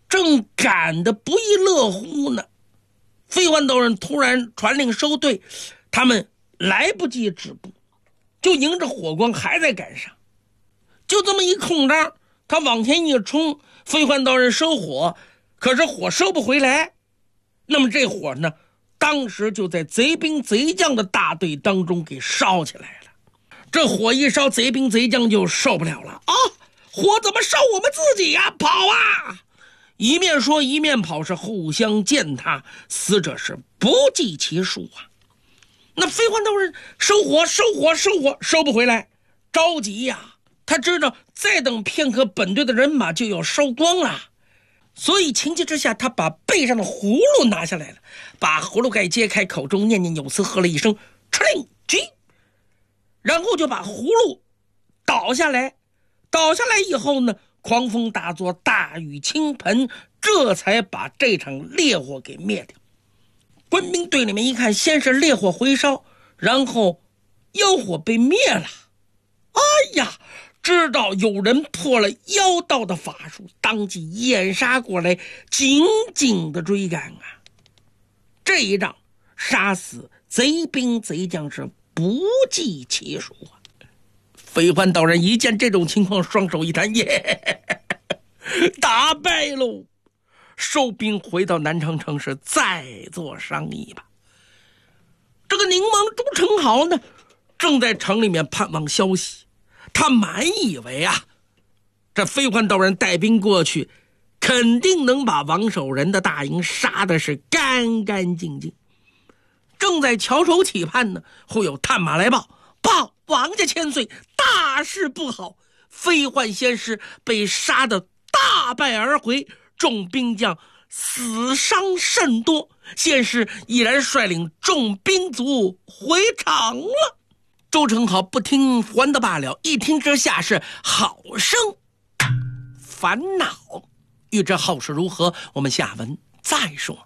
正赶得不亦乐乎呢，飞环道人突然传令收队，他们来不及止步，就迎着火光还在赶上。就这么一空档，他往前一冲，飞环道人收火，可是火收不回来。那么这火呢，当时就在贼兵贼将的大队当中给烧起来了。这火一烧，贼兵贼将就受不了了啊！火怎么烧我们自己呀？跑啊！一面说一面跑，是互相践踏，死者是不计其数啊。那飞环道人收火收不回来，着急呀。他知道再等片刻，本队的人马就要烧光了，所以情急之下，他把背上的葫芦拿下来了，把葫芦盖揭开，口中念念有词，喝了一声敕令举，然后就把葫芦倒下来以后呢，狂风大作，大雨倾盆，这才把这场烈火给灭掉。官兵队里面一看，先是烈火回烧，然后妖火被灭了，哎呀，知道有人破了妖道的法术，当即掩杀过来，紧紧的追赶啊！这一仗杀死贼兵贼将是不计其数啊！飞环道人一见这种情况，双手一摊，耶，打败喽！收兵回到南昌城，是再做商议吧。这个宁王朱宸濠呢，正在城里面盼望消息。他满以为啊，这飞环道人带兵过去，肯定能把王守仁的大营杀的是干干净净。正在翘首企盼呢，忽有探马来报王家千岁，大事不好，飞环先师被杀得大败而回，众兵将死伤甚多，先师已然率领众兵卒回城了。周成好不听还得罢了，一听之下是好生烦恼。欲知后事如何，我们下文再说。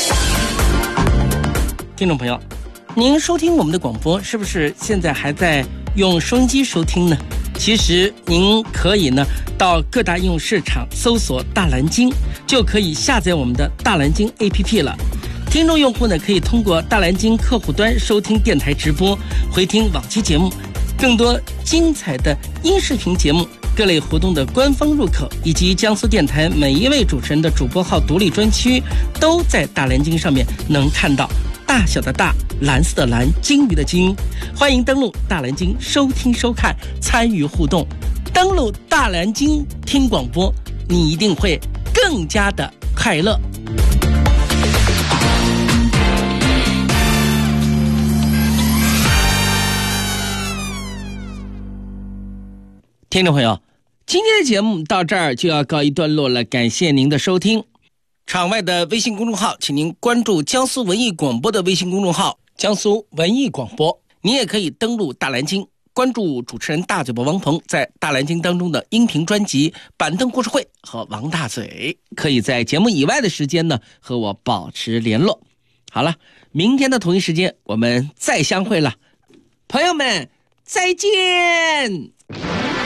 听众朋友，您收听我们的广播是不是现在还在用收音机收听呢？其实您可以呢到各大应用市场搜索大蓝鲸，就可以下载我们的大蓝鲸 APP 了。听众用户呢可以通过大蓝鲸客户端收听电台直播，回听往期节目，更多精彩的音视频节目，各类活动的官方入口，以及江苏电台每一位主持人的主播号独立专区，都在大蓝鲸上面能看到。大小的大，蓝色的蓝，鲸鱼的鲸。欢迎登录大蓝鲸收听收看，参与互动。登录大蓝鲸听广播，你一定会更加的快乐。听众朋友，今天的节目到这儿就要告一段落了，感谢您的收听。场外的微信公众号，请您关注江苏文艺广播的微信公众号江苏文艺广播。你也可以登录大蓝鲸，关注主持人大嘴巴王鹏在大蓝鲸当中的音频专辑板凳故事会和王大嘴，可以在节目以外的时间呢和我保持联络。好了，明天的同一时间我们再相会了，朋友们再见。